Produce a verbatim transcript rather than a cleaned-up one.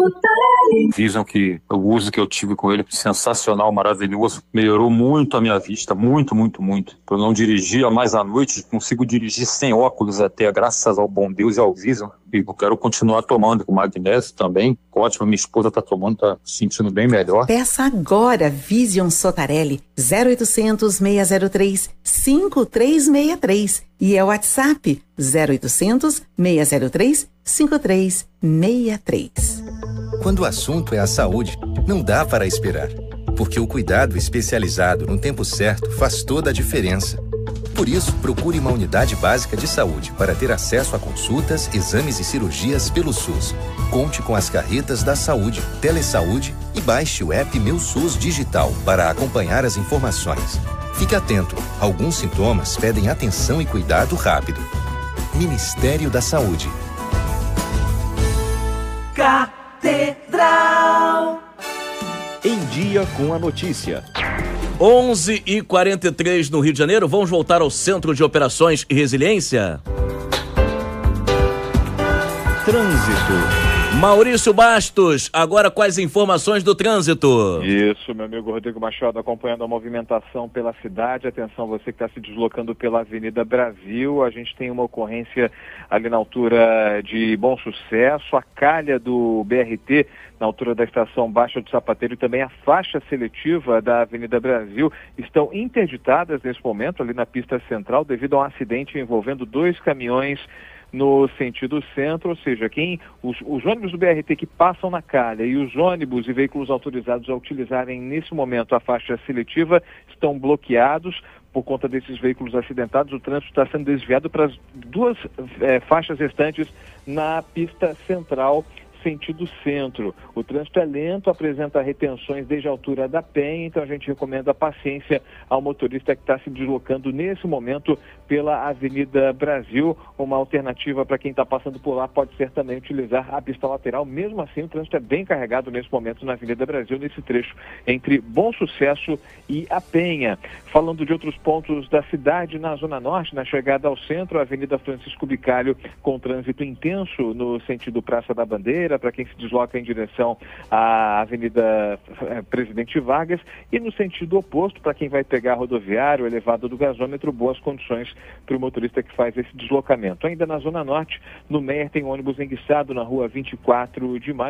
Vision, que o uso que eu tive com ele, sensacional, maravilhoso, melhorou muito a minha vista, muito, muito, muito. Eu não dirigia mais à noite, consigo dirigir sem óculos até, graças ao bom Deus e ao Vision. E eu quero continuar tomando com magnésio também. Ótimo, minha esposa tá tomando, tá se sentindo bem melhor. Peça agora Vision Sotarelli, zero oitocentos, seis zero três, cinco três seis três. E é o WhatsApp, zero oitocentos, seis zero três, cinco três seis três. Quando o assunto é a saúde, não dá para esperar, porque o cuidado especializado no tempo certo faz toda a diferença. Por isso, procure uma unidade básica de saúde para ter acesso a consultas, exames e cirurgias pelo SUS. Conte com as carretas da saúde, Telesaúde e baixe o app Meu SUS Digital para acompanhar as informações. Fique atento, alguns sintomas pedem atenção e cuidado rápido. Ministério da Saúde. Catedral. Em dia com a notícia. onze e quarenta e três no Rio de Janeiro. Vamos voltar ao Centro de Operações e Resiliência. Trânsito. Maurício Bastos, agora quais informações do trânsito? Isso, meu amigo Rodrigo Machado, acompanhando a movimentação pela cidade. Atenção, você que está se deslocando pela Avenida Brasil, a gente tem uma ocorrência ali na altura de Bom Sucesso, a calha do B R T, na altura da estação Baixa do Sapateiro, e também a faixa seletiva da Avenida Brasil estão interditadas nesse momento ali na pista central devido a um acidente envolvendo dois caminhões no sentido centro, ou seja, quem os, os ônibus do B R T que passam na calha e os ônibus e veículos autorizados a utilizarem nesse momento a faixa seletiva estão bloqueados. Por conta desses veículos acidentados, o trânsito está sendo desviado para as duas é, faixas restantes na pista central, sentido centro. O trânsito é lento, apresenta retenções desde a altura da Penha, então a gente recomenda paciência ao motorista que está se deslocando nesse momento pela Avenida Brasil. Uma alternativa para quem está passando por lá pode ser também utilizar a pista lateral. Mesmo assim, o trânsito é bem carregado nesse momento na Avenida Brasil, nesse trecho entre Bom Sucesso e a Penha. Falando de outros pontos da cidade, na Zona Norte, na chegada ao centro, a Avenida Francisco Bicalho com trânsito intenso no sentido Praça da Bandeira, para quem se desloca em direção à Avenida Presidente Vargas, e no sentido oposto, para quem vai pegar rodoviário, elevado do gasômetro, boas condições para o motorista que faz esse deslocamento. Ainda na Zona Norte, no Meier tem um ônibus enguiçado na rua vinte e quatro de maio.